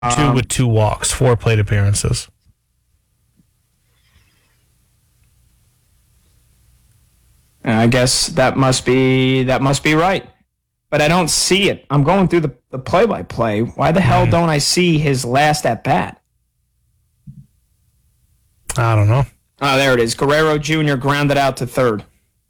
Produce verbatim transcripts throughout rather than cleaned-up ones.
Two Um, with two walks, four plate appearances. I guess that must be that must be right. But I don't see it. I'm going through the, the play-by-play. Why the hell don't I see his last at-bat? I don't know. Oh, there it is. Guerrero Junior grounded out to third.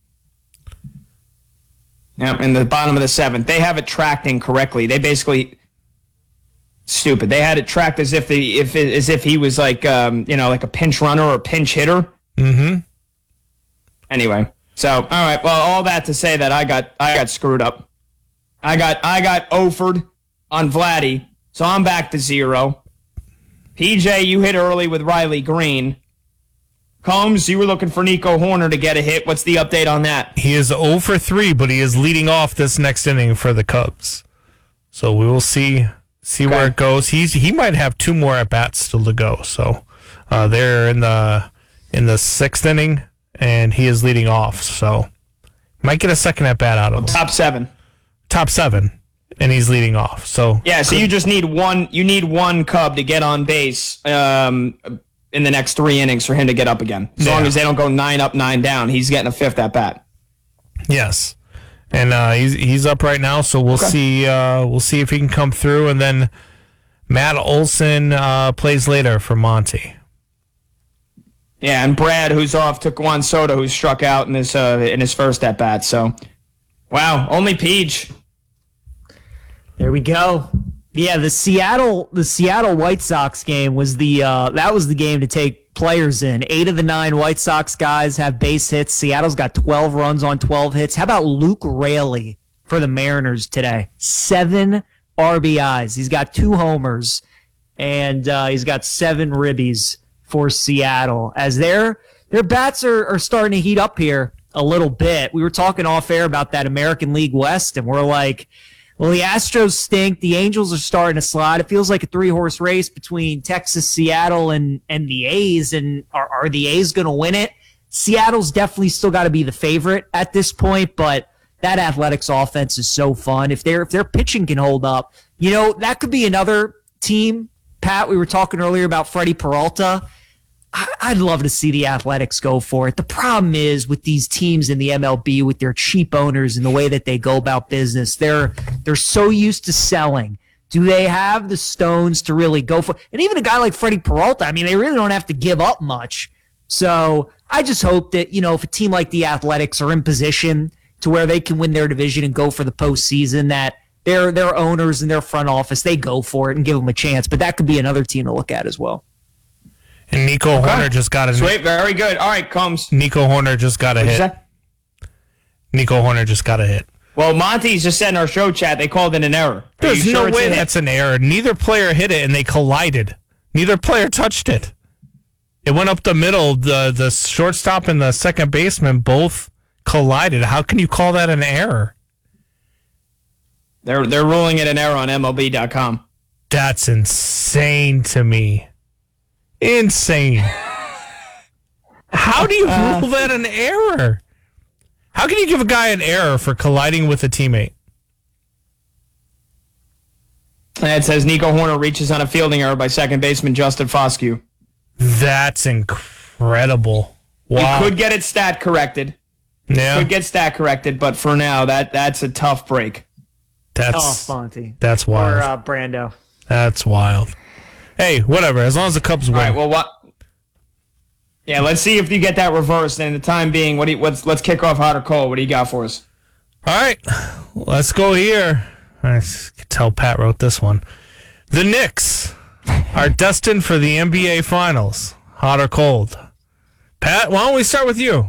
Yep, in the bottom of the seventh. They have it tracked incorrectly. They basically stupid. They had it tracked as if the if as if he was like um, you know, like a pinch runner or a pinch hitter. Mm-hmm. Anyway, so all right. Well, all that to say that I got I got screwed up. I got I got offered on Vladdy, so I'm back to zero. P J, you hit early with Riley Green. Combs, you were looking for Nico Horner to get a hit. What's the update on that? He is zero for three, but he is leading off this next inning for the Cubs. So we will see see Okay. where it goes. He's he might have two more at bats still to go. So uh, they're in the in the sixth inning, and he is leading off. So might get a second at bat out of him. Top seven. Top seven, and he's leading off. So Yeah, so you just need one. You need one Cub to get on base um, in the next three innings for him to get up again. As Yeah. long as they don't go nine up, nine down, he's getting a fifth at bat. yes, and uh, he's he's up right now. So we'll Okay. see. Uh, we'll see if he can come through, and then Matt Olson uh, plays later for Monty. Yeah, and Brad, who's off, took Juan Soto, who struck out in this uh, in his first at bat. So, wow, only Peach. There we go. Yeah, the Seattle the Seattle White Sox game was the uh, that was the game to take players in. Eight of the nine White Sox guys have base hits. Seattle's got twelve runs on twelve hits. How about Luke Raley for the Mariners today? Seven R B Is. He's got two homers, and uh, he's got seven ribbies for Seattle. As their their bats are, are starting to heat up here a little bit. We were talking off air about that American League West, and we're like, well, the Astros stink. The Angels are starting to slide. It feels like a three-horse race between Texas, Seattle, and, and the A's. And are, are the A's going to win it? Seattle's definitely still got to be the favorite at this point, but that Athletics offense is so fun. If their if their pitching can hold up, you know, that could be another team. Pat, we were talking earlier about Freddie Peralta. I- I'd love to see the Athletics go for it. The problem is with these teams in the M L B, with their cheap owners and the way that they go about business, they're they're so used to selling. Do they have the stones to really go for it? And even a guy like Freddie Peralta, I mean, they really don't have to give up much. So I just hope that, you know, if a team like the Athletics are in position to where they can win their division and go for the postseason, that their their owners and their front office, they go for it and give them a chance. But that could be another team to look at as well. And Nico Horner just got a Sweet, very good. All right, Combs. Nico Horner just got a What'd you hit. say? Nico Horner just got a hit. Well, Monty's just said in our show chat they called it an error. Are There's you no sure it's way a hit? that's an error. Neither player hit it, and they collided. Neither player touched it. It went up the middle. The the shortstop and the second baseman both collided. How can you call that an error? They're they're ruling it an error on M L B dot com. That's insane to me. Insane. How do you rule that an error? How can you give a guy an error for colliding with a teammate? It says Nico Horner reaches on a fielding error by second baseman Justin Foscue. That's incredible. Wow. He could get it stat corrected. Yeah, Could get stat corrected, but for now, that that's a tough break. that's Oh, Fonte. that's wild. Or uh, Brando. That's wild. Hey, whatever. As long as the Cubs win. All right, well, what? Yeah, let's see if you get that reversed. And in the time being, what do you, let's let's kick off hot or cold. What do you got for us? All right, let's go here. I can tell Pat wrote this one. The Knicks are destined for the N B A Finals. Hot or cold? Pat, why don't we start with you?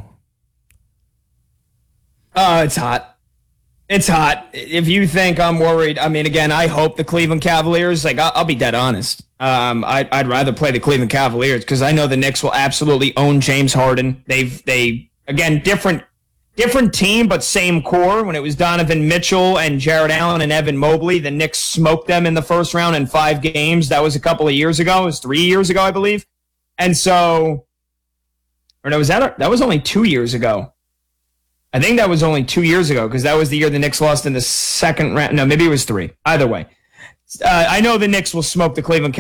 Oh, it's hot. It's hot. If you think I'm worried, I mean, again, I hope the Cleveland Cavaliers, like, I'll, I'll be dead honest. Um, I, I'd rather play the Cleveland Cavaliers because I know the Knicks will absolutely own James Harden. They've, they, again, different, different team, but same core. When it was Donovan Mitchell and Jared Allen and Evan Mobley, the Knicks smoked them in the first round in five games. That was a couple of years ago. It was three years ago, I believe. And so, or no, was that, that was only two years ago. I think that was only two years ago because that was the year the Knicks lost in the second round. No, maybe it was three. Either way. Uh, I know the Knicks will smoke the Cleveland